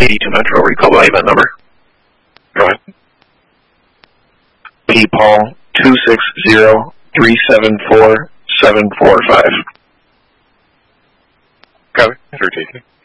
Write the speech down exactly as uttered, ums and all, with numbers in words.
eighty-two Metro, recall by event number. Go ahead. P. Paul two six zero three seven four seven four five. Copy. Through T C.